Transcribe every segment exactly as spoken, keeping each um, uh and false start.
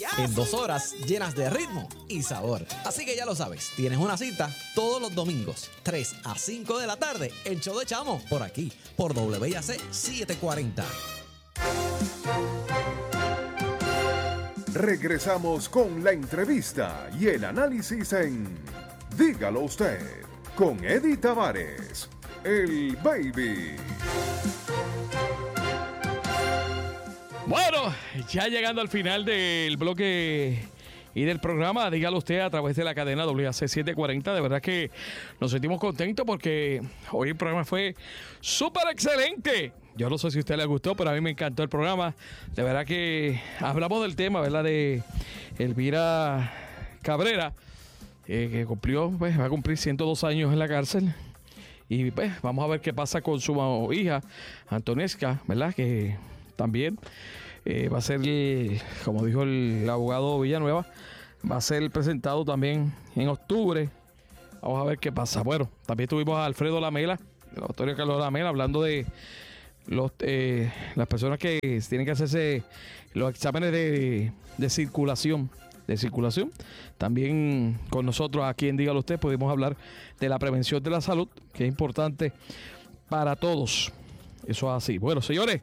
en dos horas llenas de ritmo y sabor. Así que ya lo sabes, tienes una cita todos los domingos, tres a cinco de la tarde, el show de Chamo, por aquí, por W I A C setecientos cuarenta. Regresamos con la entrevista y el análisis en Dígalo Usted, con Eddie Tavares, el Baby. Bueno, ya llegando al final del bloque y del programa, dígalo usted a través de la cadena W I A C setecientos cuarenta. De verdad que nos sentimos contentos porque hoy el programa fue súper excelente. Yo no sé si a usted le gustó, pero a mí me encantó el programa. De verdad que hablamos del tema, ¿verdad? De Elvira Cabrera, eh, que cumplió, pues va a cumplir ciento dos años en la cárcel. Y pues vamos a ver qué pasa con su hija, Antonesca, ¿verdad? Que también eh, va a ser, el, como dijo el abogado Villanueva, va a ser presentado también en octubre. Vamos a ver qué pasa. Bueno, también tuvimos a Alfredo Lamela, el laboratorio Carlos Lamela, hablando de los eh, las personas que tienen que hacerse los exámenes de, de circulación. de circulación. También con nosotros aquí en Dígalo Usted pudimos hablar de la prevención de la salud, que es importante para todos. Eso es así. Bueno, señores,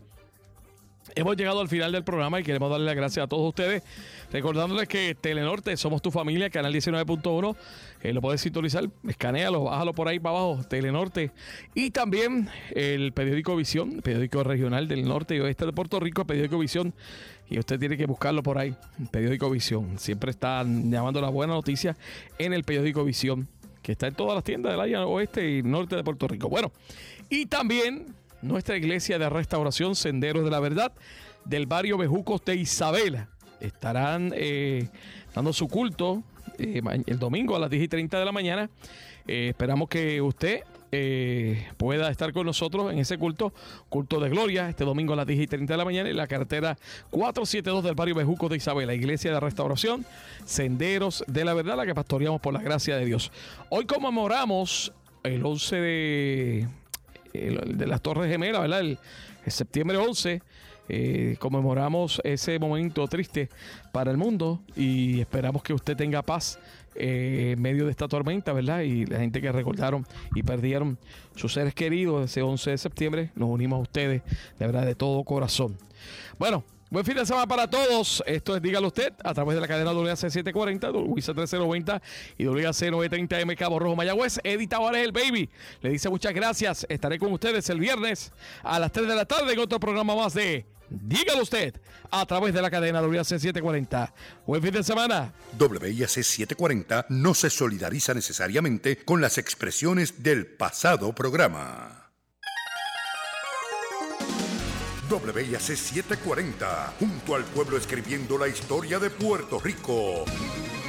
hemos llegado al final del programa y queremos darle las gracias a todos ustedes, recordándoles que Telenorte, somos tu familia, canal diecinueve punto uno, eh, lo puedes sintonizar, escanéalo, bájalo por ahí para abajo, Telenorte, y también el periódico Visión, el periódico regional del norte y oeste de Puerto Rico, el periódico Visión, y usted tiene que buscarlo por ahí, el periódico Visión, siempre están llamando las buenas noticias en el periódico Visión, que está en todas las tiendas del área oeste y norte de Puerto Rico. Bueno, y también nuestra iglesia de restauración Senderos de la Verdad del barrio Bejucos de Isabela estarán eh, dando su culto eh, el domingo a las diez y treinta de la mañana. Eh, esperamos que usted eh, pueda estar con nosotros en ese culto, culto de gloria, este domingo a las diez y treinta de la mañana en la carretera cuatrocientos setenta y dos del barrio Bejucos de Isabela, iglesia de restauración Senderos de la Verdad, la que pastoreamos por la gracia de Dios. Hoy conmemoramos el once de... El, de las Torres Gemelas, ¿verdad? El, el septiembre once, eh, conmemoramos ese momento triste para el mundo y esperamos que usted tenga paz eh, en medio de esta tormenta, ¿verdad? Y la gente que recordaron y perdieron sus seres queridos ese once de septiembre, nos unimos a ustedes, de verdad, de todo corazón. Bueno, buen fin de semana para todos. Esto es Dígalo Usted a través de la cadena W I A C setecientos cuarenta, W I A C trece noventa y W I A C novecientos treinta M Cabo Rojo Mayagüez. Eddie Tavares, el Baby, le dice muchas gracias. Estaré con ustedes el viernes a las tres de la tarde en otro programa más de Dígalo Usted a través de la cadena W I A C setecientos cuarenta. Buen fin de semana. W I A C setecientos cuarenta no se solidariza necesariamente con las expresiones del pasado programa. W I A C setecientos cuarenta, junto al pueblo escribiendo la historia de Puerto Rico.